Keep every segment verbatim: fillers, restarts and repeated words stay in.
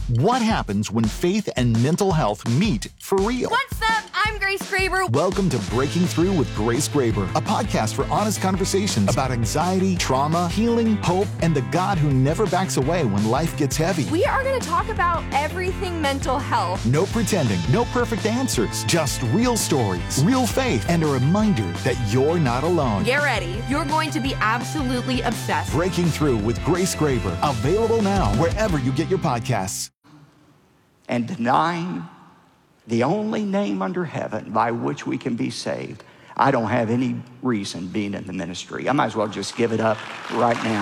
What happens when faith and mental health meet for real? What's up? I'm Grace Graber. Welcome to Breaking Through with Grace Graber, a podcast for honest conversations about anxiety, trauma, healing, hope, and the God who never backs away when life gets heavy. We are going to talk about everything mental health. No pretending, no perfect answers, just real stories, real faith, and a reminder that you're not alone. Get ready. You're going to be absolutely obsessed. Breaking Through with Grace Graber, available now wherever you get your podcasts. And denying the only name under heaven by which we can be saved, I don't have any reason being in the ministry. I might as well just give it up right now.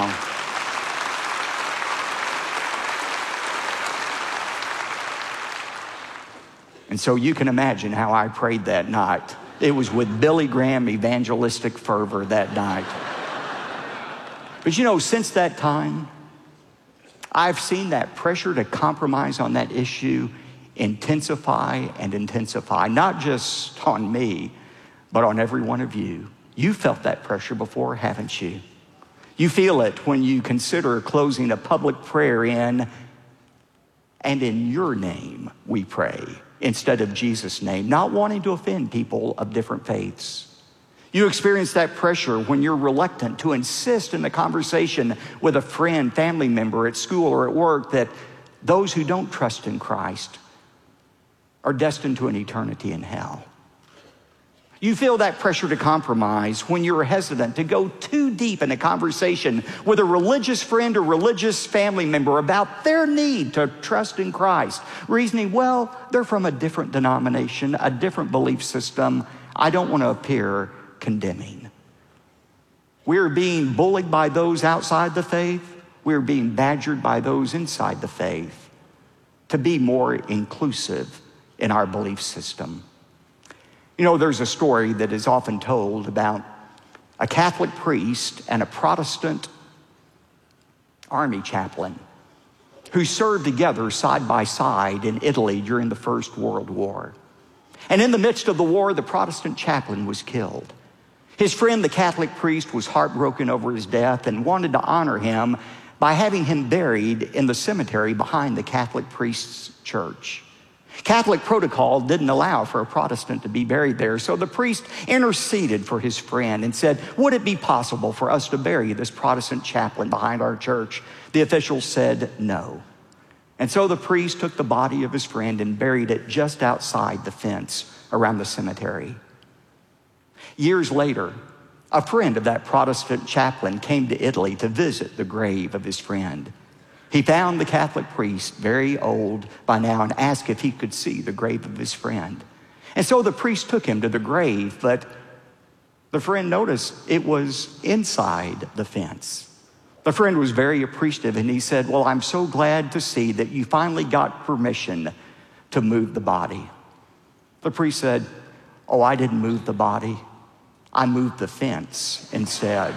And so you can imagine how I prayed that night. It was with Billy Graham evangelistic fervor that night. But you know, since that time, I've seen that pressure to compromise on that issue intensify and intensify, not just on me, but on every one of you. You felt that pressure before, haven't you? You feel it when you consider closing a public prayer in, and in your name we pray, instead of Jesus' name, not wanting to offend people of different faiths. You experience that pressure when you're reluctant to insist in the conversation with a friend, family member at school or at work that those who don't trust in Christ are destined to an eternity in hell. You feel that pressure to compromise when you're hesitant to go too deep in a conversation with a religious friend or religious family member about their need to trust in Christ, reasoning, well, they're from a different denomination, a different belief system. I don't want to appear condemning. We're being bullied by those outside the faith. We're being badgered by those inside the faith to be more inclusive in our belief system. You know, there's a story that is often told about a Catholic priest and a Protestant army chaplain who served together side by side in Italy during the First World War. And in the midst of the war, the Protestant chaplain was killed. His friend, the Catholic priest, was heartbroken over his death and wanted to honor him by having him buried in the cemetery behind the Catholic priest's church. Catholic protocol didn't allow for a Protestant to be buried there, so the priest interceded for his friend and said, would it be possible for us to bury this Protestant chaplain behind our church? The officials said no. And so the priest took the body of his friend and buried it just outside the fence around the cemetery. Years later, a friend of that Protestant chaplain came to Italy to visit the grave of his friend. He found the Catholic priest very old by now and asked if he could see the grave of his friend. And so the priest took him to the grave, but the friend noticed it was inside the fence. The friend was very appreciative, and he said, well, I'm so glad to see that you finally got permission to move the body. The priest said, oh, I didn't move the body. I moved the fence instead.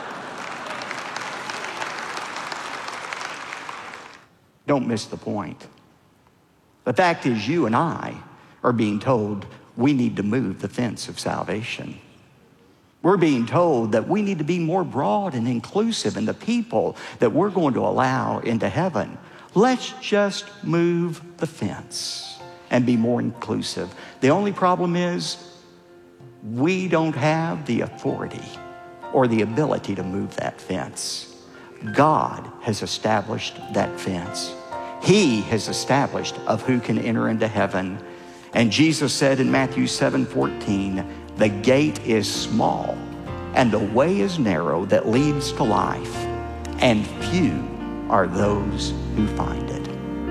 Don't miss the point. The fact is, you and I are being told we need to move the fence of salvation. We're being told that we need to be more broad and inclusive in the people that we're going to allow into heaven. Let's just move the fence and be more inclusive. The only problem is we don't have the authority or the ability to move that fence. God has established that fence. He has established of who can enter into heaven. And Jesus said in Matthew seven fourteen, the gate is small and the way is narrow that leads to life, and few are those who find it.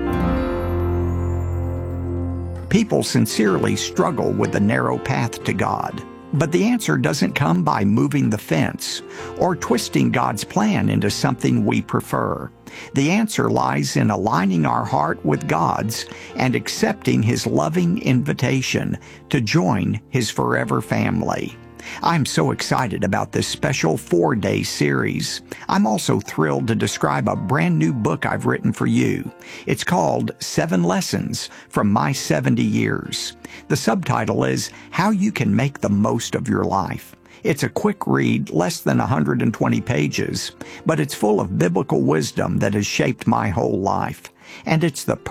People sincerely struggle with the narrow path to God. But the answer doesn't come by moving the fence or twisting God's plan into something we prefer. The answer lies in aligning our heart with God's and accepting His loving invitation to join His forever family. I'm so excited about this special four-day series. I'm also thrilled to describe a brand new book I've written for you. It's called Seven Lessons from My seventy years. The subtitle is How You Can Make the Most of Your Life. It's a quick read, less than one hundred twenty pages, but it's full of biblical wisdom that has shaped my whole life. And it's the